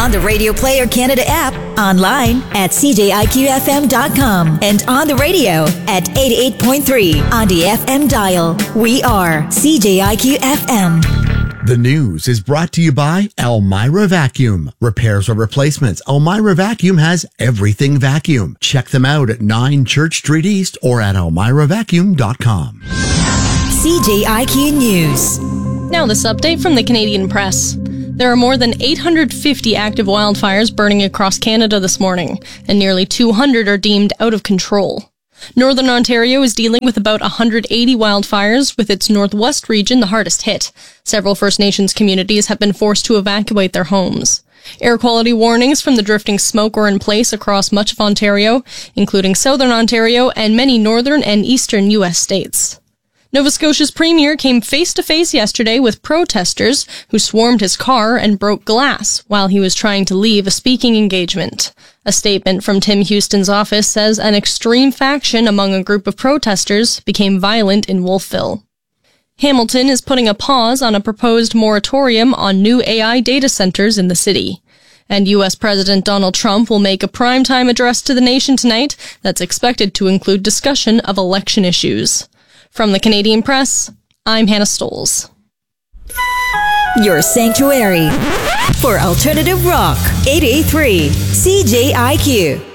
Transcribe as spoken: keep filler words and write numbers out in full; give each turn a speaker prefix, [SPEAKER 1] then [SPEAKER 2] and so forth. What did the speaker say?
[SPEAKER 1] on the Radio Player Canada app, online at c j i q f m dot com, and on the radio at eighty-eight point three on the F M dial. We are C J I Q F M.
[SPEAKER 2] The news is brought to you by Elmira Vacuum. Repairs or replacements, Elmira Vacuum has everything vacuum. Check them out at nine Church Street East or at elmira vacuum dot com.
[SPEAKER 1] C J I Q News.
[SPEAKER 3] Now this update from the Canadian Press. There are more than eight hundred fifty active wildfires burning across Canada this morning, and nearly two hundred are deemed out of control. Northern Ontario is dealing with about one hundred eighty wildfires, with its northwest region the hardest hit. Several First Nations communities have been forced to evacuate their homes. Air quality warnings from the drifting smoke are in place across much of Ontario, including Southern Ontario and many northern and eastern U S states. Nova Scotia's premier came face-to-face yesterday with protesters who swarmed his car and broke glass while he was trying to leave a speaking engagement. A statement from Tim Houston's office says an extreme faction among a group of protesters became violent in Wolfville. Hamilton is putting a pause on a proposed moratorium on new A I data centers in the city. And U S President Donald Trump will make a primetime address to the nation tonight that's expected to include discussion of election issues. From the Canadian Press, I'm Hannah Stoles.
[SPEAKER 1] Your sanctuary for alternative rock. eight eighty-three C J I Q.